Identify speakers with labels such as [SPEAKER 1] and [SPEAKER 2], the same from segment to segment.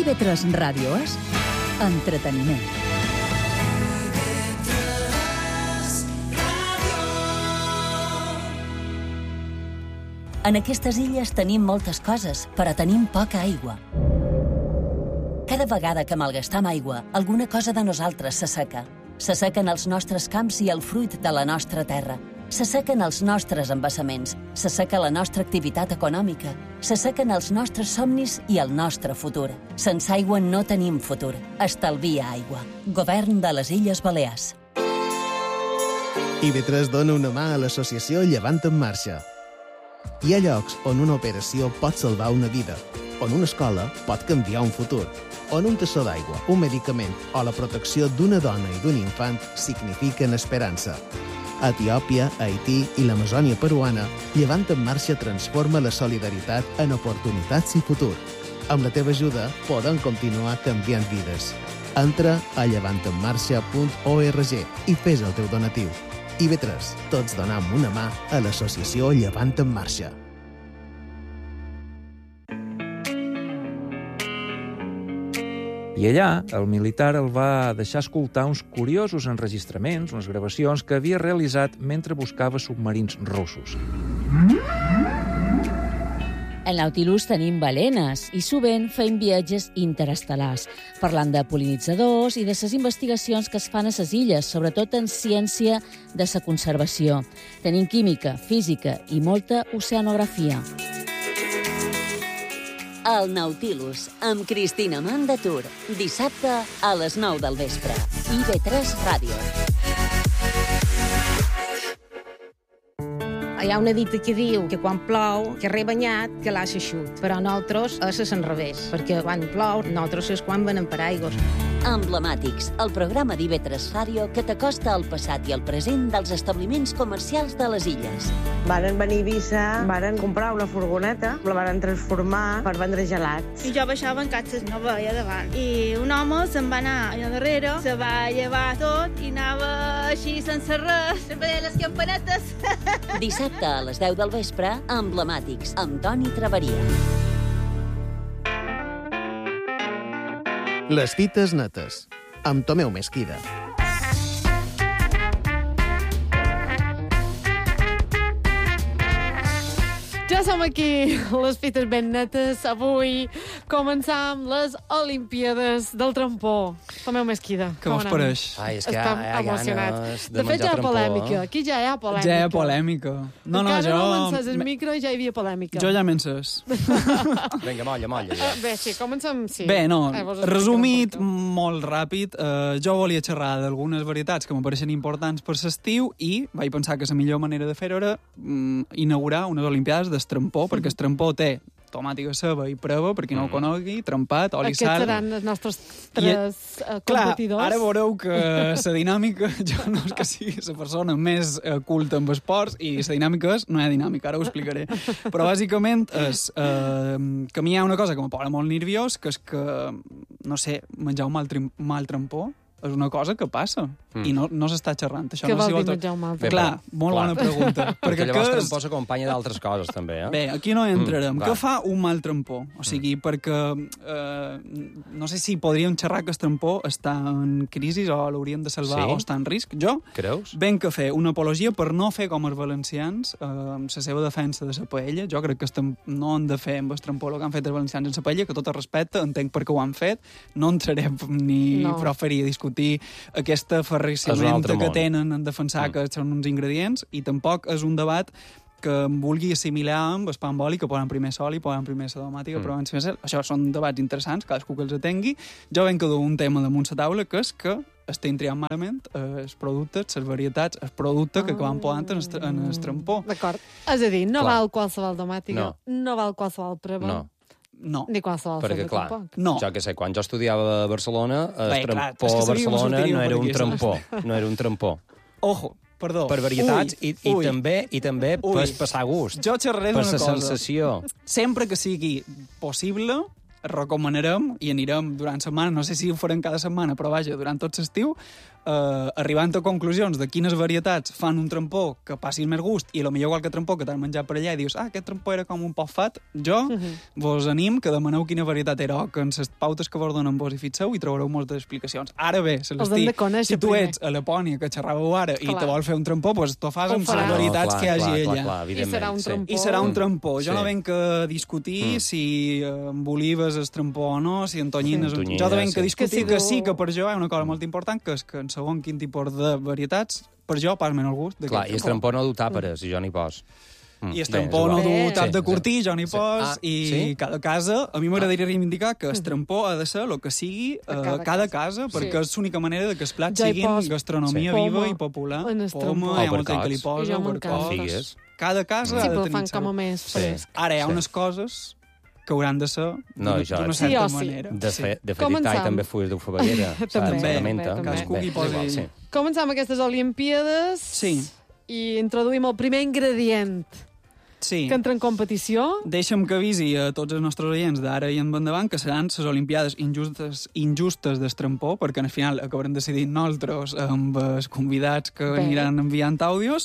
[SPEAKER 1] IB3 Ràdio és entreteniment. En aquestes illes tenim moltes coses, però tenim poca aigua. Cada vegada que malgastam aigua, alguna cosa de nosaltres s'asseca. S'assequen els nostres camps i el fruit de la nostra terra. S'assequen els nostres embassaments, s'asseca la nostra activitat econòmica, s'assequen els nostres somnis i el nostre futur. Sense aigua no tenim futur. Estalvia aigua. Govern de les Illes Balears.
[SPEAKER 2] IB3 dona una mà a l'associació Llevant en Marxa. Hi ha llocs on una operació pot salvar una vida, on una escola pot canviar un futur, on un tassó d'aigua, un medicament o la protecció d'una dona i d'un infant signifiquen esperança. A Etiòpia, Haití i l'Amazònia peruana, Llevant en Marxa transforma la solidaritat en oportunitats i futur. Amb la teva ajuda, podem continuar canviant vides. Entra a llevantenmarxa.org i fes el teu donatiu. IB3, tots donam una mà a l'associació Llevant en Marxa.
[SPEAKER 3] I allà, el militar el va deixar escoltar uns curiosos enregistraments, unes gravacions que havia realitzat mentre buscava submarins russos.
[SPEAKER 4] Al Nautilus tenim balenes i sovint fem viatges interestel·lars, parlant de pol·linitzadors i de les investigacions que es fan a les illes, sobretot en ciència de la conservació. Tenim química, física i molta oceanografia.
[SPEAKER 1] El Nautilus, amb Cristina Mandatur. Dissabte a les 9 del vespre. IB3 Ràdio.
[SPEAKER 5] Hi ha una dita que diu que quan plou, que rebanyat, que l'ha eixut. Però nosaltres és al revés, perquè quan plou, nosaltres és quan venem paraigües.
[SPEAKER 1] Emblemàtics, el programa d'IB3 Ràdio que t'acosta al passat i al present dels establiments comercials de les illes.
[SPEAKER 6] Varen venir a Eivissa, varen comprar una furgoneta, la varen transformar per vendre gelats.
[SPEAKER 7] I jo baixava en catxes, no veia davant. I un home se'n va anar allà darrere, se va llevar tot i anava així sense res, veia les campanetes.
[SPEAKER 1] Dissabte a les 10 del vespre, Emblemàtics, amb Toni Traveria.
[SPEAKER 2] Les fites netes, amb Tomeu Mesquida.
[SPEAKER 8] Ja som aquí, les fites ben netes. Avui començam les Olimpíades del trampó. Tomeu Mesquida.
[SPEAKER 9] Com us pareix?
[SPEAKER 10] Ai, és que
[SPEAKER 8] Estem
[SPEAKER 10] hi ha
[SPEAKER 8] emocionats.
[SPEAKER 10] ganes
[SPEAKER 8] De fet, ja hi ha polèmica. Aquí ja hi ha polèmica.
[SPEAKER 9] Ja hi ha polèmica.
[SPEAKER 8] Encara no m'encès el micro i ja hi havia polèmica.
[SPEAKER 9] Jo ja m'encès.
[SPEAKER 10] Vinga, molla, ja.
[SPEAKER 8] Bé, sí, comencem, sí.
[SPEAKER 9] Bé, no, resumit, molt ràpid, jo volia xerrar d'algunes varietats que m'apareixen importants per l'estiu i vaig pensar que la millor manera de fer era inaugurar unes Olimpiades d'estrampó, perquè el trampó té tomàtica, ceba i prova, per qui no ho conegui, trempat, oli, sal...
[SPEAKER 8] Aquests seran els nostres tres competidors.
[SPEAKER 9] Clar, ara veureu que la dinàmica, jo no és que sigui la persona més culta amb esports, i la dinàmica és, no hi ha dinàmica, ara ho explicaré. Però bàsicament és que a mi hi ha una cosa que me posa molt nerviós, que és que, no sé, menjar un mal trampó és una cosa que passa i no s'està xerrant. Això
[SPEAKER 8] Què
[SPEAKER 9] no
[SPEAKER 8] vol dir menjar un mal trampó?
[SPEAKER 9] Clar, molt bona pregunta.
[SPEAKER 10] Perquè llavors trampó s'acompanya d'altres coses, també, eh?
[SPEAKER 9] Bé, aquí no entrarem. Què fa un mal trampó? O sigui, perquè no sé si podríem xerrar que el trampó està en crisi o l'hauríem de salvar o està en risc. Jo venc a fer una apologia per no fer com els valencians amb la seva defensa de la paella. Jo crec que no han de fer amb el trampó el que han fet els valencians en la paella, que tot el respecte, entenc per què ho han fet. No entrarem ni prou faria discutir aquesta ferrissimenta que tenen en defensar que són uns ingredients, i tampoc és un debat que em vulgui assimilar amb el pa amb oli, que poden primer sol i poden primer la domàtica, però això són debats interessants, cadascú que els atengui. Jo venc a dur un tema damunt la taula, que és que estem triant malament els productes, les varietats, el producte que van posant en el trampó.
[SPEAKER 8] D'acord. És a dir, no val qualsevol domàtica, no val qualsevol preva.
[SPEAKER 9] No.
[SPEAKER 8] Ni qualsevol
[SPEAKER 10] perquè, clar,
[SPEAKER 8] no.
[SPEAKER 10] Jo que sé, quan jo estudiava a Barcelona, el trampó a Barcelona no era un trampó. No era un trampó.
[SPEAKER 9] Ojo, perdó.
[SPEAKER 10] Per varietats i també per passar gust.
[SPEAKER 9] Jo xerraré d'una cosa.
[SPEAKER 10] Per la sensació.
[SPEAKER 9] Sempre que sigui possible, recomanarem i anirem durant setmana, no sé si ho farem cada setmana, però vaja, durant tot l'estiu, arribant a conclusions de quines varietats fan un trampó que passi més gust i potser qualque trampó que t'han menjat per allà i dius, aquest trampó era com un poc fat, jo vos anim que demaneu quina varietat era o que en les pautes que vos donen vos hi fixeu i trobareu moltes explicacions. Ara bé, Celestí, si tu ets a Lapònia, que xerràveu ara, i te vol fer un trampó, doncs t'ho fas amb les varietats que hi hagi allà.
[SPEAKER 8] I serà un trampó.
[SPEAKER 9] I serà un trampó. Jo no venc a discutir si amb olives és trampó o no, si en tonyines... Jo venc a discutir que sí, que per jo hi ha una cosa molt important, que és que en segon quin tipus de varietats, per jo pas menys el gust.
[SPEAKER 10] Clar, i el trampó no du tàperes, i jo n'hi pos.
[SPEAKER 9] I el trampó no du tap de cortí, jo n'hi pos, i cada casa... A mi m'agradaria reivindicar que el trampó ha de ser el que sigui cada casa, perquè és l'única manera que els plats siguin gastronomia viva i popular. Poma, hi ha molta que li posa, bercots... Cada casa ha de tenir el seu. Ara hi ha unes coses que hauran de ser d'una certa manera.
[SPEAKER 10] De fet, Itali també fuis d'u Favallera.
[SPEAKER 9] També. Cadascú hi posi...
[SPEAKER 8] Començam aquestes Olimpíades i introduïm el primer ingredient que entra en competició.
[SPEAKER 9] Deixa'm que avisi a tots els nostres oients d'ara i en endavant que seran les Olimpiades injustes d'estrampó, perquè al final acabarem decidint nosaltres amb els convidats que aniran enviant àudios.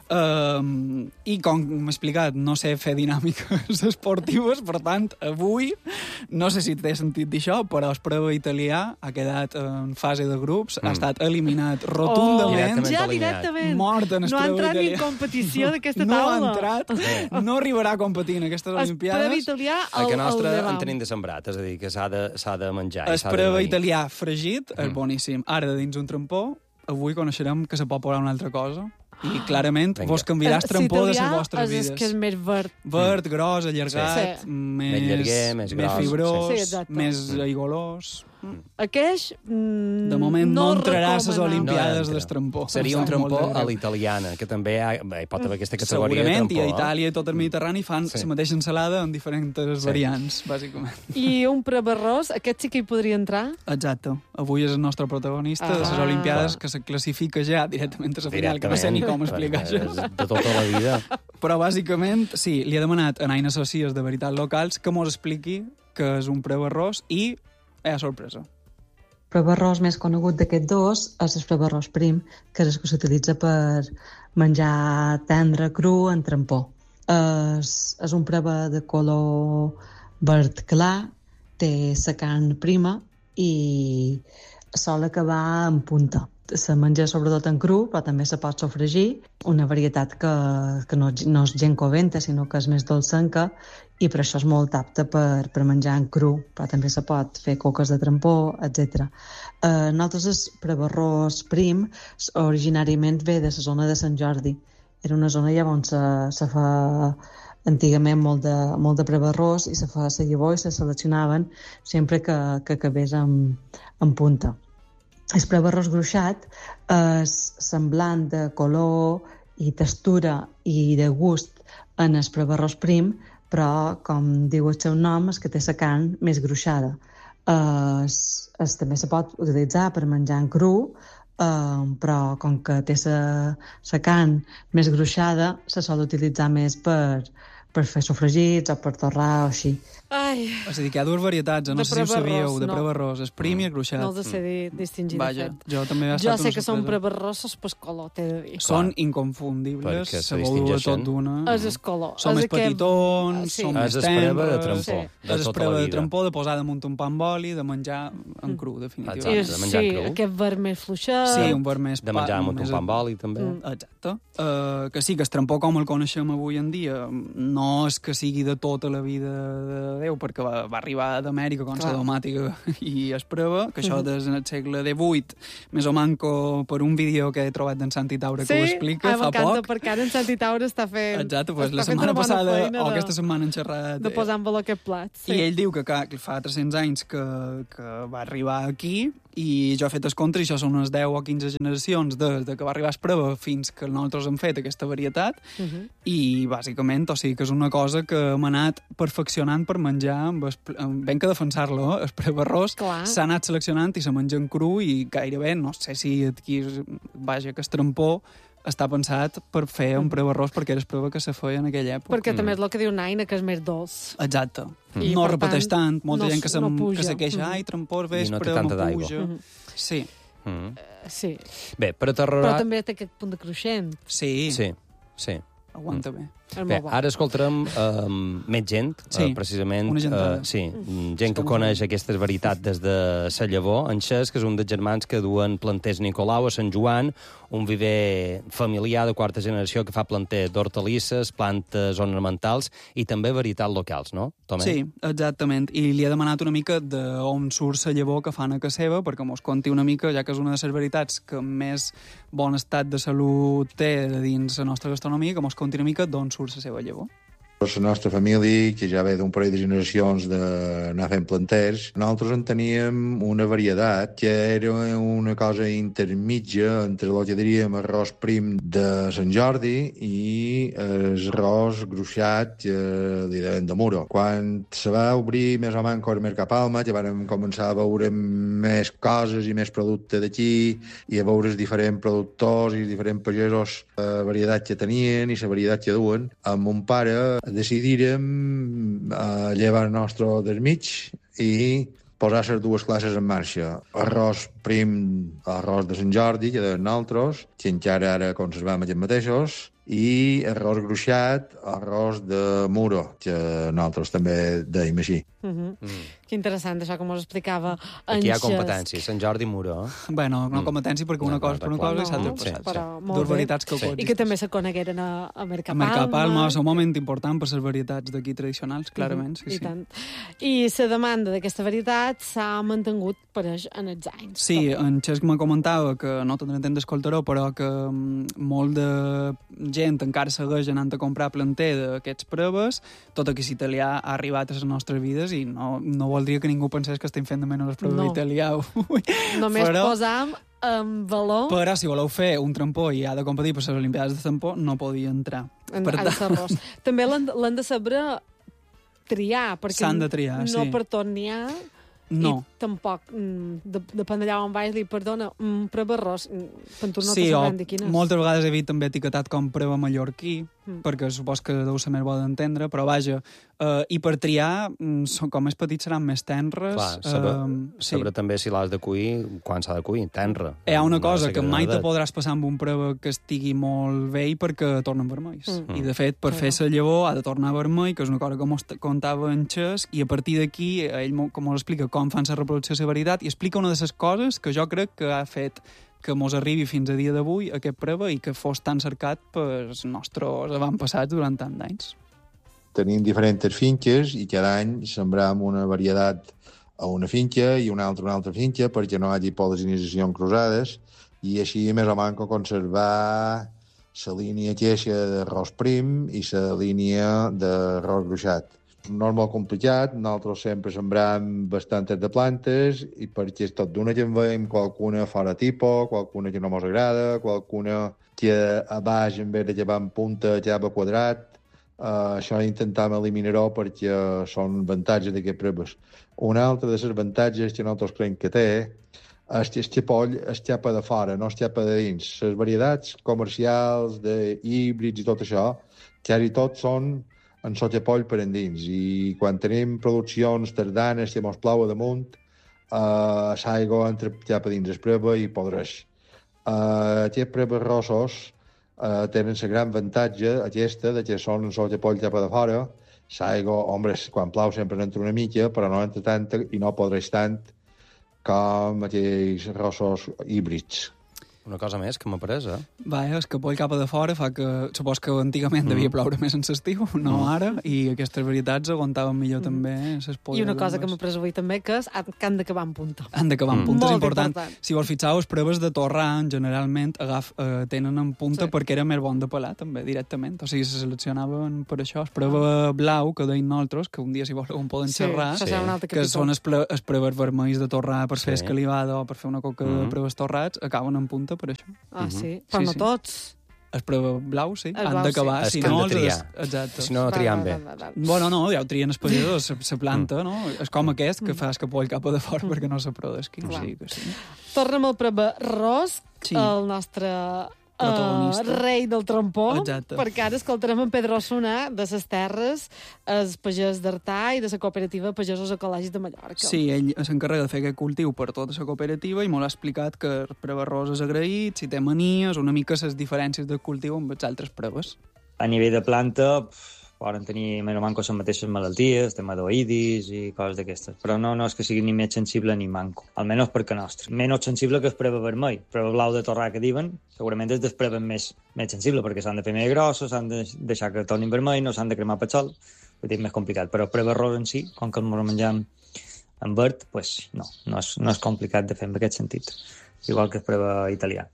[SPEAKER 9] I com m'he explicat, no sé fer dinàmiques esportives, per tant, avui, no sé si t'he sentit dir això, però el preu italià ha quedat en fase de grups, ha estat eliminat rotundament.
[SPEAKER 8] Ja directament.
[SPEAKER 9] Mort en el preu italià.
[SPEAKER 8] No ha entrat ni en competició d'aquesta taula.
[SPEAKER 9] No ha entrat, no arribarà a competir en aquestes Olimpiades.
[SPEAKER 8] El preu italià
[SPEAKER 10] el nostre en tenim de sembrat, és a dir, que s'ha de menjar.
[SPEAKER 9] El preu italià fregit és boníssim. Ara, dins un trampó, avui coneixerem que se pot posar una altra cosa. I clarament vos canviaràs trampó de les vostres vides.
[SPEAKER 8] És que és més verd.
[SPEAKER 9] Verd, gros, allargat,
[SPEAKER 10] més llarguer, més
[SPEAKER 9] fibrós, més aigolós.
[SPEAKER 8] Aqueix
[SPEAKER 9] de moment no entrarà a les Olimpiades d'estrampó.
[SPEAKER 10] Seria un trampó a l'italiana, que també hi pot haver aquesta categoria de trampó.
[SPEAKER 9] Segurament, i a Itàlia i tot el Mediterrani fan la mateixa ensalada en diferents variants, bàsicament.
[SPEAKER 8] I un prebarrós, aquest sí que hi podria entrar?
[SPEAKER 9] Exacte. Avui és el nostre protagonista de les Olimpiades, que se classifica ja directament a la final, que no sé ni com explicar això.
[SPEAKER 10] De tota la vida.
[SPEAKER 9] Però bàsicament, sí, li he demanat a Naina Socies de Veritat Locals que mos expliqui què és un prebarrós i sorpresa.
[SPEAKER 11] El prebarrós més conegut d'aquests dos és el prebarrós prim, que és el que s'utilitza per menjar tendre, cru, en trampó. És un preba de color verd clar, té la carn prima i sol acabar en punta. Se menja sobretot en cru, però també se pot sofregir, una varietat que no és gent coventa, sinó que és més dolcenca, i per això és molt apte per menjar en cru, però també se pot fer coques de trampó, etc. Nosaltres el prebarrós prim originàriament ve de la zona de Sant Jordi. Era una zona allà on se fa antigament molt de prebarrós i se fa la llavor i se seleccionaven sempre que acabés en punta. El prebarrós gruixat és semblant de color i textura i de gust en el prebarrós prim, però, com diu el seu nom, és que té la carn més gruixada. També se pot utilitzar per menjar en cru, però com que té la carn més gruixada, se sol utilitzar més per fer sofregits o per torrar o així.
[SPEAKER 9] És a dir, que hi ha dues varietats, no sé si ho sabíeu, de prebarrós, és prim i el gruixat.
[SPEAKER 8] No els sé distingir, de fet.
[SPEAKER 9] Jo
[SPEAKER 8] sé que són prebarrossos per color, t'he de dir.
[SPEAKER 9] Són inconfundibles, se vol dur tot d'una.
[SPEAKER 8] És el color.
[SPEAKER 9] Són més petitons, són més tendres.
[SPEAKER 10] És
[SPEAKER 9] el preva de trampó, de posar damunt un pa amb oli, de menjar en cru, definitivament.
[SPEAKER 8] Sí, aquest verd més fluixat.
[SPEAKER 9] Sí, un verd més...
[SPEAKER 10] De menjar amb un pa amb oli, també.
[SPEAKER 9] Exacte. Que sí, que el trampó com el coneixem avui en dia no és que sigui de tota la vida de Déu, perquè va arribar d'Amèrica com la domàtica i es prova, que això des del segle XVIII, més o manco per un vídeo que he trobat d'en Santi Taura que ho explica fa poc.
[SPEAKER 8] Sí, m'encanta, perquè ara en Santi Taura està fent...
[SPEAKER 9] Exacte, doncs la setmana passada o aquesta setmana han xerrat...
[SPEAKER 8] De posar en valor aquest plat, sí.
[SPEAKER 9] I ell diu que fa 300 anys que va arribar aquí i jo he fet el contra i això són unes 10 o 15 generacions des que va arribar a prova fins que nosaltres hem fet aquesta varietat i bàsicament, o sigui que és una cosa que hem anat perfeccionant per menjar, ben que defensar-lo, el prebarrós s'ha anat seleccionant i se menja en cru i gairebé, no sé si aquí vaja que el trampó està pensat per fer un preu arròs perquè era el preu que se feia en aquella època.
[SPEAKER 8] Perquè també és el que diu Naina, que és més dolç.
[SPEAKER 9] Exacte. No repeteix tant. Molta gent que se queixa, ai, trampós, vespre, no puja. Sí.
[SPEAKER 8] Sí.
[SPEAKER 10] Bé, per aterrorar...
[SPEAKER 8] Però també té aquest punt de cruixent.
[SPEAKER 9] Sí. Aguanta bé.
[SPEAKER 10] Bé, ara escoltarem més gent, precisament.
[SPEAKER 9] Una gentada.
[SPEAKER 10] Gent que coneix aquestes veritats des de la llavor. En Xesc, que és un dels germans que duen planters Nicolau a Sant Joan, un viver familiar de quarta generació que fa planter d'hortalisses, plantes ornamentals i també veritats locals, no, Tomé?
[SPEAKER 9] Sí, exactament. I li he demanat una mica d'on surt la llavor que fan a casa seva, perquè mos conti una mica, ja que és una de les veritats que més bon estat de salut té dins la nostra gastronomia, que mos conti una mica d'on surt la seva llavor.
[SPEAKER 12] La nostra família, que ja ve d'un parell de generacions d'anar fent planters, nosaltres en teníem una varietat que era una cosa intermitja entre el que diríem arròs prim de Sant Jordi i arròs gruixat que li deien de Muro. Quan se va obrir més o menys el Mercapalma, que vam començar a veure més coses i més producte d'aquí i a veure els diferents productors i els diferents pagesos la varietat que tenien i la varietat que duen, amb mon pare decidirem llevar el nostre del mig i posar les dues classes en marxa. Arròs prim, arròs de Sant Jordi, que de nosaltres, que encara ara conservam aquests mateixos, i arròs gruixat, arròs de Muro, que nosaltres també deim així.
[SPEAKER 8] Que interessant, això que mos explicava en
[SPEAKER 10] Aquí hi ha competència, Sant Jordi i Muro.
[SPEAKER 9] Bé, no competència perquè una cosa per una cosa i s'altra per l'altra. Dues varietats que
[SPEAKER 8] I que també se conegueren a Mercapalma.
[SPEAKER 9] A Mercapalma és un moment important per les varietats d'aquí tradicionals, clarament.
[SPEAKER 8] I tant. I la demanda d'aquesta varietat s'ha mantingut per en els anys.
[SPEAKER 9] Sí, en Xesc me comentava que no tindrem temps d'escoltar-ho, però que molt de gent encara segueix anant a comprar planter d'aquests proves, tot aquest italià ha arribat a les nostres vides i no voldria que ningú pensés que estem fent de menys les proves d'italià.
[SPEAKER 8] Només posam en valor...
[SPEAKER 9] Però si voleu fer un trampó i ha de competir per les Olimpiades de trampó, no podia entrar.
[SPEAKER 8] També l'han de saber triar, perquè
[SPEAKER 9] s'han de triar,
[SPEAKER 8] no per tot n'hi ha...
[SPEAKER 9] No.
[SPEAKER 8] I tampoc, depèn d'allà on vaig, li perdona, prova arròs, per tu no te sabran dir quines.
[SPEAKER 9] Sí, moltes vegades he vist també etiquetat com prova mallorquí, perquè supos que deu ser més bo d'entendre, però vaja, i per triar, com més petits seran més tenres.
[SPEAKER 10] Clar, saber també si l'has de cuir, quan s'ha de cuir, tenre.
[SPEAKER 9] Hi ha una cosa que mai te podràs passar amb un prova que estigui molt vell perquè tornen vermells. I de fet, per fer la llavor ha de tornar vermell, que és una cosa que mos contava en Xesc, i a partir d'aquí ell com mos explica com fan la reproducció de la veritat i explica una de les coses que jo crec que ha fet que mos arribi fins a dia d'avui aquest prova i que fos tan cercat pels nostres avantpassats durant tant d'anys.
[SPEAKER 12] Tenim diferents finques i cada any sembram una varietat a una finca i una altra finca perquè no hi hagi pol·linitzacions cruzades i així més o menys conservar la línia queixa d'arròs prim i la línia d'arròs gruixat. No és molt complicat, nosaltres sempre sembram bastantes de plantes i perquè és tot d'una que en veiem qualcuna fora tipus, qualcuna que no ens agrada, qualcuna que a baix en vez de llevar en punta lleva quadrat. Això intentam eliminar-ho perquè són avantatges d'aquests proves. Un altre dels avantatges que nosaltres creiem que té és que el poll es xapa de fora, no es xapa de dins. Les varietats comercials d'híbrids i tot això, quasi tot són en sota poll per endins. I quan tenim produccions tardanes que mos plau a damunt, l'aigua entra cap a dins es prova i podreix. Aquests proves rossos tenen la gran avantatge aquesta de que són en sota poll cap a de fora. L'aigua, quan plau sempre n'entra una mica, però no entra tanta i no podreix tant com aquells rossos híbrids.
[SPEAKER 10] Una cosa més que m'ha pres,
[SPEAKER 9] Vaja, és que poll cap a de fora fa que... Supos que antigament devia ploure més en l'estiu, no ara, i aquestes varietats aguantaven millor també les polles.
[SPEAKER 8] I una cosa que m'ha pres avui també, que és que han d'acabar en punta.
[SPEAKER 9] Han d'acabar en punta, és important. Si vols fixar, les proves de torrar, generalment, tenen en punta perquè era més bon de pelar, també, directament. O sigui, se seleccionaven per això. Es prova blau, que deien nosaltres, que un dia, si voleu, en poden xerrar, que són els proves vermells de torrar per fer escalivada o per fer una coca de proves torrats, acaben en punta per això.
[SPEAKER 8] Sí, però no tots.
[SPEAKER 9] El prova blau, sí, han d'acabar.
[SPEAKER 10] Si no,
[SPEAKER 9] exacte.
[SPEAKER 10] Si no, trien bé.
[SPEAKER 9] Bueno, no, ja ho trien els pagesos, la planta, no? És com aquest, que fas que poll cap a de fora perquè no s'aprodesqui.
[SPEAKER 8] Tornem al prova arròs, el nostre rei del trampó.
[SPEAKER 9] Exacte.
[SPEAKER 8] Perquè ara escoltarem en Pedro Sonar de les terres, el pagès d'Artà i de la cooperativa Pagesos Ecològics de Mallorca.
[SPEAKER 9] Sí, ell s'encarrega de fer aquest cultiu per tota la cooperativa i m'ho ha explicat que el prebarrós és agraït, si té manies, una mica les diferències del cultiu amb els altres preves.
[SPEAKER 13] A nivell de planta, poden tenir més o manco les mateixes malalties, temadoidis i coses d'aquestes. Però no és que sigui ni més sensible ni manco, almenys per que nostre. Menys sensible que el preva vermell. El preva blau de torrar que diuen, segurament és del preva més sensible, perquè s'han de fer més grossos, s'han de deixar que tornin vermell, no s'han de cremar pel sol, és més complicat. Però el preva ros en si, com que el menjam en verd, pues no és complicat de fer en aquest sentit, igual que el preva italià.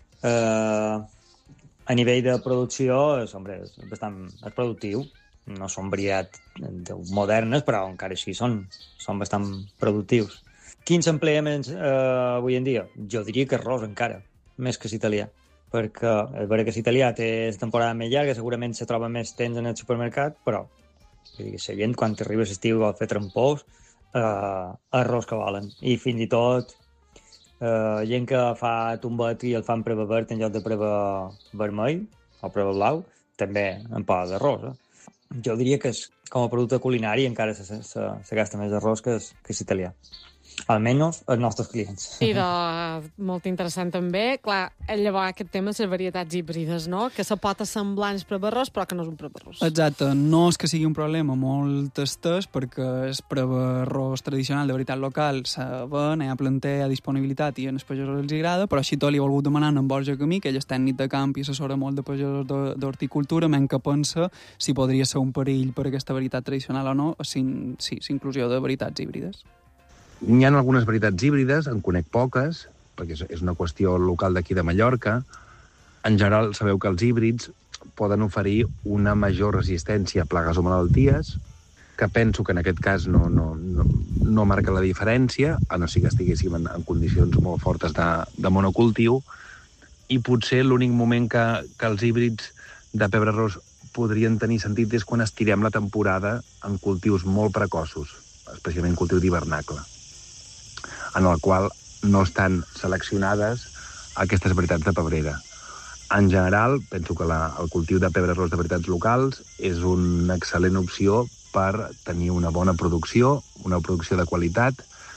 [SPEAKER 13] A nivell de producció, és productiu. No són varietats modernes, però encara així són bastant productius. Quin s'emplea més avui en dia? Jo diria que arròs encara, més que l'italià. Perquè és vera que l'italià té temporada més llarga, segurament se troba més temps en el supermercat, però la gent, quan arriba l'estiu, vol fer trampós, arròs que volen. I fins i tot gent que fa tombet i el fan preva verd en lloc de preva vermell o preva blau, també en posa d'arròs. Jo diria que com a producte culinari encara se gasta més arròs que l'italià. Almenys els nostres clients.
[SPEAKER 8] I molt interessant també, clar, llavors aquest tema de les varietats híbrides, no? Que se pot assemblar en el prebarròs, però que no és un prebarròs.
[SPEAKER 9] Exacte, no és que sigui un problema molt estès, perquè el prebarròs tradicional de veritat local se ven, hi ha planter, hi ha disponibilitat i en els pagesos els agrada, però així tot li he volgut demanar en Borja Camí, que ell és tècnic de camp i assessora molt de pagesos d'horticultura, que pensa si podria ser un perill per aquesta varietat tradicional o no, inclusió de varietats híbrides.
[SPEAKER 14] Hi ha algunes varietats híbrides, en conec poques, perquè és una qüestió local d'aquí de Mallorca. En general, sabeu que els híbrids poden oferir una major resistència a plagues o malalties, que penso que en aquest cas no marca la diferència, a no ser que estiguéssim en condicions molt fortes de monocultiu, i potser l'únic moment que els híbrids de pebre ros podrien tenir sentit és quan estirem la temporada en cultius molt precoços, especialment cultiu d'hivernacle, en el qual no estan seleccionades aquestes varietats de pebrera. En general, penso que el cultiu de pebre ros de varietats locals és una excel·lent opció per tenir una bona producció, una producció de qualitat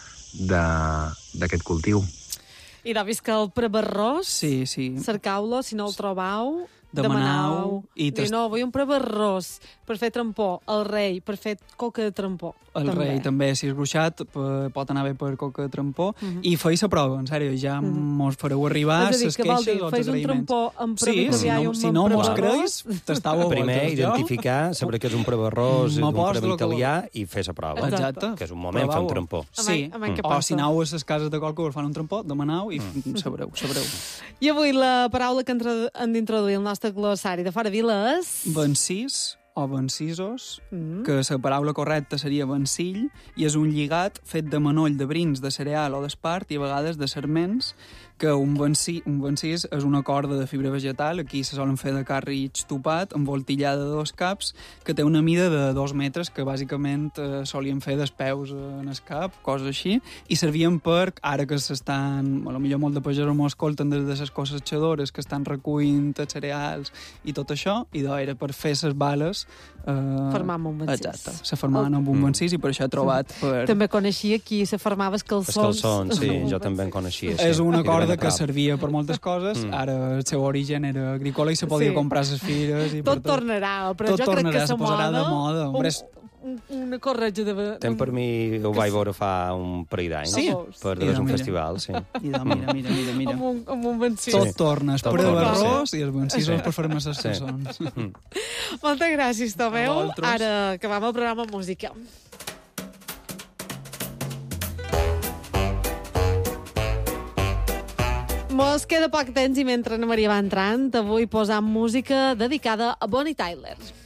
[SPEAKER 14] d'aquest cultiu.
[SPEAKER 8] I d'ha vist que el prebarròs, cercau-lo, si no el trobau, demanau. No, vull un prebarròs per fer trampó, el rei, per fer coca de trampó.
[SPEAKER 9] El rei també, si és bruixat, pot anar bé per coca de trampó. I feis la prova, en sèrio, ja mos fareu arribar les queixes o els agraïments.
[SPEAKER 8] Feis un trampó amb previtorià i un
[SPEAKER 9] si no mos creus, t'estava
[SPEAKER 10] primer identificar, saber que és un prebarrós, un preva italià i fer la prova.
[SPEAKER 9] Exacte.
[SPEAKER 10] Que és un moment fer un trampó.
[SPEAKER 9] Sí, o si aneu a les cases de qualcú fan un trampó, demanau i sabreu.
[SPEAKER 8] I avui la paraula que hem d'introduir el nostre glossari de fora vila és...
[SPEAKER 9] Vencís o vencisos, que la paraula correcta seria vencill, i és un lligat fet de manoll de brins de cereal o d'espart i a vegades de serments, que un vencís és una corda de fibra vegetal, aquí se solen fer de carritx topat, envoltillada de 2 caps, que té una mida de 2 metres, que bàsicament solien fer despeus en el cap, coses així, i servien per, ara que s'estan, potser molt de pagesos m'ho escolten des de les cosechadores, que estan recollint els cereals i tot això, i era per fer les bales.
[SPEAKER 8] Formar amb un vencís.
[SPEAKER 9] Exacte, se formaven amb un vencís i per això he trobat...
[SPEAKER 8] També coneixia qui se formava els calçons.
[SPEAKER 10] Sí, jo també en coneixia.
[SPEAKER 9] És una corda que servia per moltes coses, ara el seu origen era agrícola i se podia comprar a les fires.
[SPEAKER 8] Tot tornarà, però jo crec que se
[SPEAKER 9] posarà de moda.
[SPEAKER 8] Una corretja de...
[SPEAKER 10] Per mi ho vaig veure fa un parell d'anys, per un festival, sí.
[SPEAKER 9] Mira.
[SPEAKER 8] Amb un vencís.
[SPEAKER 9] Tot torna, es preva arròs i els vencisos per fer-me les calçons.
[SPEAKER 8] Moltes gràcies, Tomeu. Ara acabam el programa amb música. Mos queda poc temps i mentre Anna Maria va entrant, avui posam música dedicada a Bonnie Tyler.